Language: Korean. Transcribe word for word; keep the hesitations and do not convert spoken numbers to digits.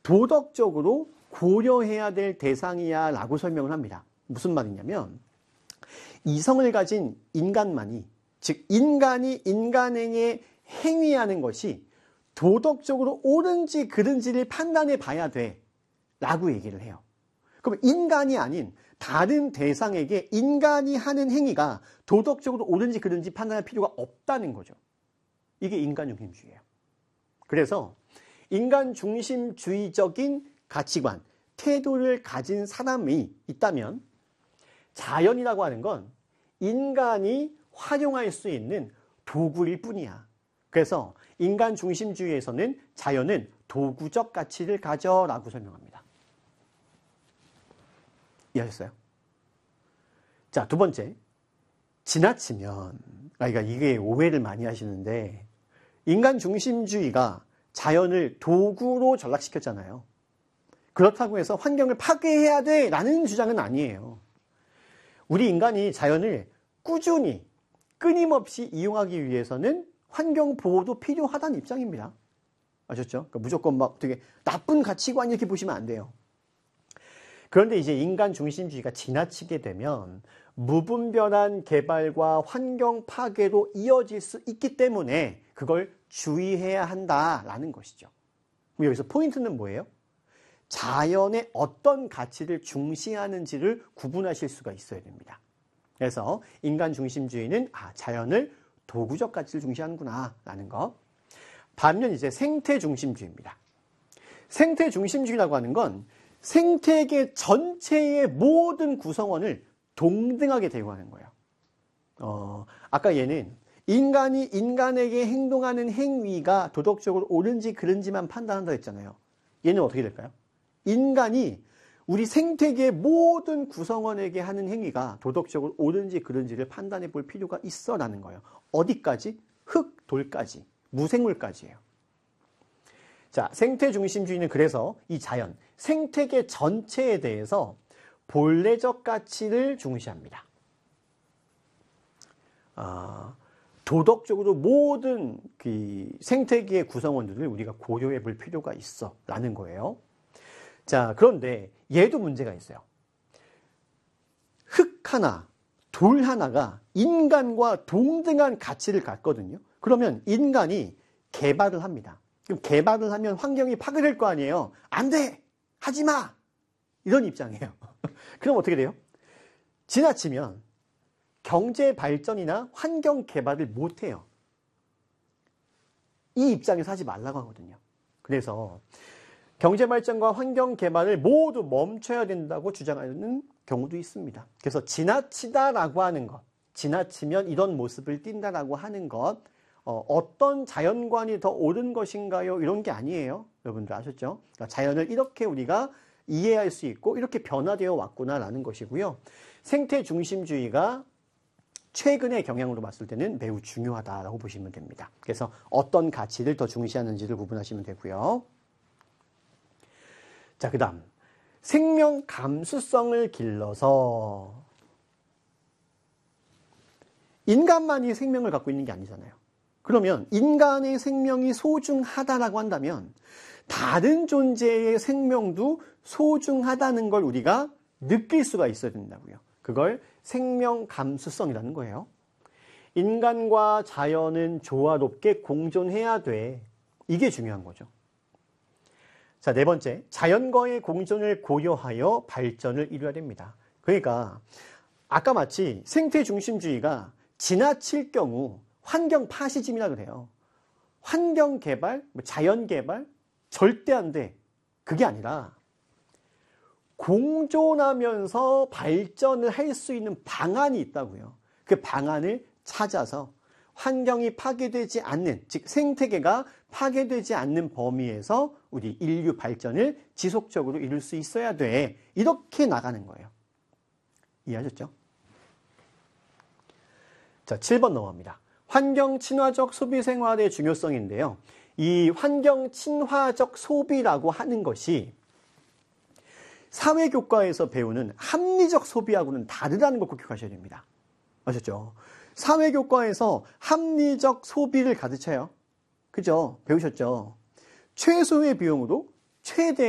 도덕적으로 고려해야 될 대상이야 라고 설명을 합니다. 무슨 말이냐면 이성을 가진 인간만이, 즉 인간이 인간에게 행위하는 것이 도덕적으로 옳은지 그른지를 판단해 봐야 돼 라고 얘기를 해요. 그럼 인간이 아닌 다른 대상에게 인간이 하는 행위가 도덕적으로 옳은지 그른지 판단할 필요가 없다는 거죠. 이게 인간 중심주의예요. 그래서 인간 중심주의적인 가치관, 태도를 가진 사람이 있다면 자연이라고 하는 건 인간이 활용할 수 있는 도구일 뿐이야. 그래서 인간 중심주의에서는 자연은 도구적 가치를 가져라고 설명합니다. 이해하셨어요? 자, 두 번째. 지나치면, 그러니까 이게 오해를 많이 하시는데, 인간 중심주의가 자연을 도구로 전락시켰잖아요. 그렇다고 해서 환경을 파괴해야 돼 라는 주장은 아니에요. 우리 인간이 자연을 꾸준히, 끊임없이 이용하기 위해서는 환경 보호도 필요하다는 입장입니다. 아셨죠? 그러니까 무조건 막 되게 나쁜 가치관 이렇게 보시면 안 돼요. 그런데 이제 인간 중심주의가 지나치게 되면 무분별한 개발과 환경 파괴로 이어질 수 있기 때문에 그걸 주의해야 한다라는 것이죠. 여기서 포인트는 뭐예요? 자연의 어떤 가치를 중시하는지를 구분하실 수가 있어야 됩니다. 그래서 인간 중심주의는 아, 자연을 도구적 가치를 중시하는구나 라는 거. 반면 이제 생태 중심주의입니다. 생태 중심주의라고 하는 건 생태계 전체의 모든 구성원을 동등하게 대우하는 거예요. 어, 아까 얘는 인간이 인간에게 행동하는 행위가 도덕적으로 옳은지 그른지만 판단한다고 했잖아요. 얘는 어떻게 될까요? 인간이 우리 생태계의 모든 구성원에게 하는 행위가 도덕적으로 옳은지 그른지를 판단해 볼 필요가 있어라는 거예요. 어디까지? 흙, 돌까지, 무생물까지예요. 자, 생태 중심주의는 그래서 이 자연, 생태계 전체에 대해서 본래적 가치를 중시합니다. 아, 도덕적으로 모든 그 생태계의 구성원들을 우리가 고려해 볼 필요가 있어 라는 거예요. 자, 그런데 얘도 문제가 있어요. 흙 하나, 돌 하나가 인간과 동등한 가치를 갖거든요. 그러면 인간이 개발을 합니다. 그럼 개발을 하면 환경이 파괴될 거 아니에요. 안 돼! 하지 마! 이런 입장이에요. 그럼 어떻게 돼요? 지나치면 경제 발전이나 환경 개발을 못 해요. 이 입장에서 하지 말라고 하거든요. 그래서 경제 발전과 환경 개발을 모두 멈춰야 된다고 주장하는 경우도 있습니다. 그래서 지나치다라고 하는 것, 지나치면 이런 모습을 띈다라고 하는 것, 어, 어떤 자연관이 더 옳은 것인가요? 이런 게 아니에요. 여러분들 아셨죠? 그러니까 자연을 이렇게 우리가 이해할 수 있고 이렇게 변화되어 왔구나라는 것이고요. 생태 중심주의가 최근의 경향으로 봤을 때는 매우 중요하다라고 보시면 됩니다. 그래서 어떤 가치를 더 중시하는지를 구분하시면 되고요. 자, 그 다음 생명 감수성을 길러서 인간만이 생명을 갖고 있는 게 아니잖아요. 그러면 인간의 생명이 소중하다라고 한다면 다른 존재의 생명도 소중하다는 걸 우리가 느낄 수가 있어야 된다고요. 그걸 생명 감수성이라는 거예요. 인간과 자연은 조화롭게 공존해야 돼. 이게 중요한 거죠. 자, 네 번째, 자연과의 공존을 고려하여 발전을 이루어야 됩니다. 그러니까 아까 마치 생태 중심주의가 지나칠 경우 환경 파시즘이라 그래요. 환경 개발, 자연 개발 절대 안 돼. 그게 아니라 공존하면서 발전을 할 수 있는 방안이 있다고요. 그 방안을 찾아서 환경이 파괴되지 않는, 즉 생태계가 파괴되지 않는 범위에서 우리 인류 발전을 지속적으로 이룰 수 있어야 돼. 이렇게 나가는 거예요. 이해하셨죠? 자, 칠 번 넘어갑니다. 환경 친화적 소비 생활의 중요성인데요. 이 환경 친화적 소비라고 하는 것이 사회교과에서 배우는 합리적 소비하고는 다르다는 걸 꼭 기억하셔야 됩니다. 아셨죠? 사회교과에서 합리적 소비를 가르쳐요. 그죠? 배우셨죠? 최소의 비용으로 최대